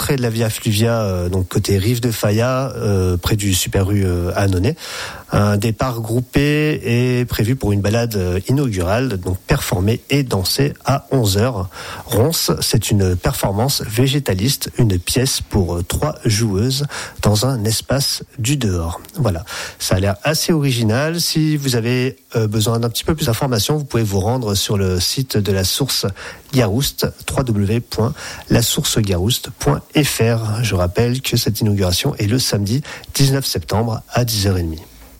l'entrée de la Via Fluvia, donc côté Rive de Faya, près du Super U à Annonay. Un départ groupé est prévu pour une balade inaugurale, donc performer et danser à 11h. Ronce, c'est une performance végétaliste, une pièce pour 3 joueuses dans un espace du dehors. Voilà, ça a l'air assez original. Si vous avez besoin d'un petit peu plus d'informations, vous pouvez vous rendre sur le site de la Source Garouste, www.lasourcegarouste.fr. Je rappelle que cette inauguration est le samedi 19 septembre à 10h30.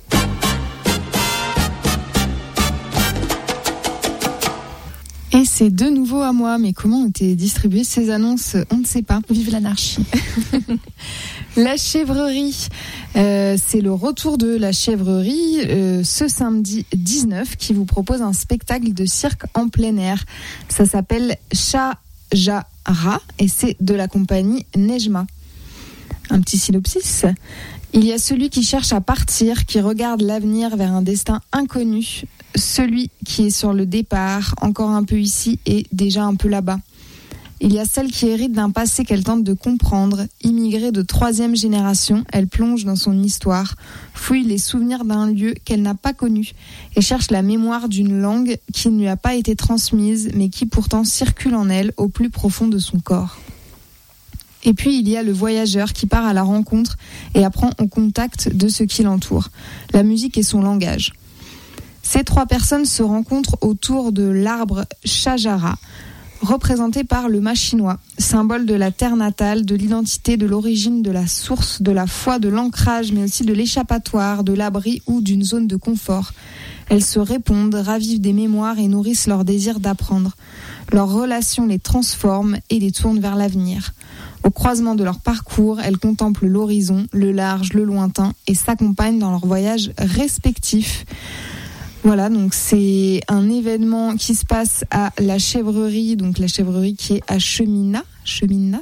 Et c'est de nouveau à moi, mais comment ont été distribuées ces annonces ? On ne sait pas. Vive l'anarchie. La Chèvrerie, c'est le retour de la Chèvrerie ce samedi 19 qui vous propose un spectacle de cirque en plein air. Ça s'appelle Chajara et c'est de la compagnie Nejma. Un petit synopsis. Il y a celui qui cherche à partir, qui regarde l'avenir vers un destin inconnu. Celui qui est sur le départ, encore un peu ici et déjà un peu là-bas. Il y a celle qui hérite d'un passé qu'elle tente de comprendre. Immigrée de 3e génération, elle plonge dans son histoire, fouille les souvenirs d'un lieu qu'elle n'a pas connu et cherche la mémoire d'une langue qui ne lui a pas été transmise, mais qui pourtant circule en elle au plus profond de son corps. Et puis il y a le voyageur qui part à la rencontre et apprend au contact de ce qui l'entoure. La musique est son langage. Ces 3 personnes se rencontrent autour de l'arbre Chajara, représenté par le mât chinois, symbole de la terre natale, de l'identité, de l'origine, de la source, de la foi, de l'ancrage, mais aussi de l'échappatoire, de l'abri ou d'une zone de confort. Elles se répondent, ravivent des mémoires et nourrissent leur désir d'apprendre. Leur relation les transforme et les tourne vers l'avenir. Au croisement de leur parcours, elles contemplent l'horizon, le large, le lointain et s'accompagnent dans leur voyage respectif. Voilà, donc c'est un événement qui se passe à la Chèvrerie, donc la Chèvrerie qui est à Cheminas, c'est bien.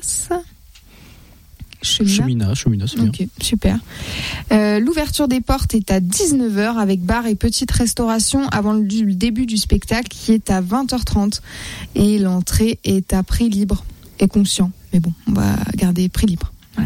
Ok, super. L'ouverture des portes est à 19h avec bar et petite restauration avant le début du spectacle qui est à 20h30 et l'entrée est à prix libre et conscient. Mais bon, on va garder prix libre. Voilà.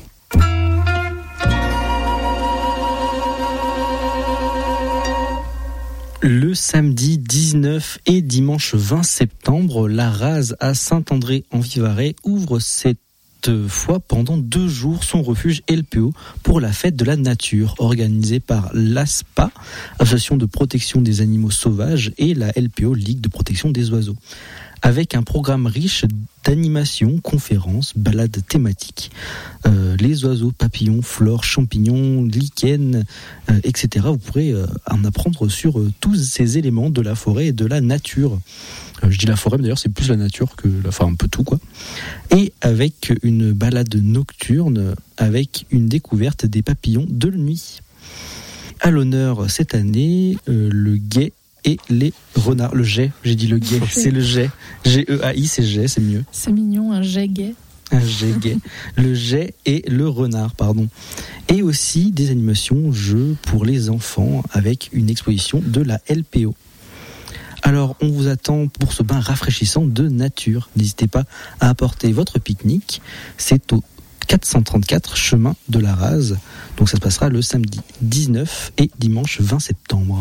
Le samedi 19 et dimanche 20 septembre, la Rase à Saint-André-en-Vivarais ouvre cette fois pendant 2 jours son refuge LPO pour la fête de la nature organisée par l'ASPA, Association de protection des animaux sauvages, et la LPO, Ligue de protection des oiseaux. Avec un programme riche d'animations, conférences, balades thématiques, les oiseaux, papillons, fleurs, champignons, lichens, etc. Vous pourrez en apprendre sur tous ces éléments de la forêt et de la nature. Je dis la forêt, mais d'ailleurs c'est plus la nature que un peu tout quoi. Et avec une balade nocturne, avec une découverte des papillons de la nuit. À l'honneur cette année, le guet et les renards. Le jet, j'ai dit le guet, c'est le jet. G-E-A-I, c'est jet, c'est mieux. C'est mignon, un jet guet. Un jet guet. Le jet et le renard, pardon. Et aussi des animations, jeux pour les enfants avec une exposition de la LPO. Alors, on vous attend pour ce bain rafraîchissant de nature. N'hésitez pas à apporter votre pique-nique. C'est au 434 chemin de la Rase. Donc ça se passera le samedi 19 et dimanche 20 septembre.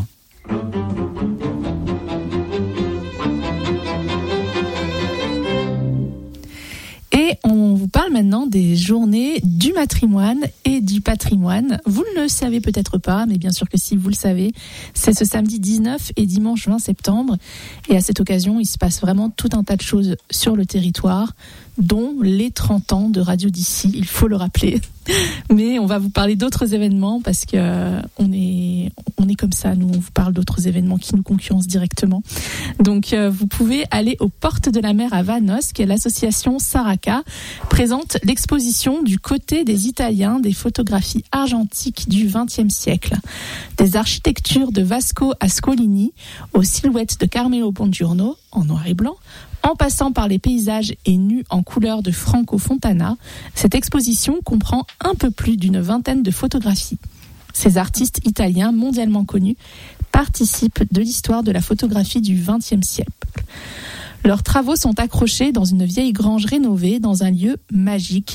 Et on vous parle maintenant des journées du matrimoine et du patrimoine. Vous ne le savez peut-être pas, mais bien sûr que si, vous le savez. C'est ce samedi 19 et dimanche 20 septembre. Et à cette occasion, il se passe vraiment tout un tas de choses sur le territoire, dont les 30 ans de Radio d'ici, il faut le rappeler. Mais on va vous parler d'autres événements parce que on est comme ça, nous on vous parle d'autres événements qui nous concurrencent directement. Donc vous pouvez aller aux Portes de la Mer à Vanos, qui est l'association Saraka, présente l'exposition du côté des Italiens des photographies argentiques du XXe siècle. Des architectures de Vasco Ascolini aux silhouettes de Carmelo Bongiorno en noir et blanc, en passant par les paysages et nus en couleur de Franco Fontana, cette exposition comprend un peu plus d'une 20aine de photographies. Ces artistes italiens mondialement connus participent de l'histoire de la photographie du XXe siècle. Leurs travaux sont accrochés dans une vieille grange rénovée dans un lieu magique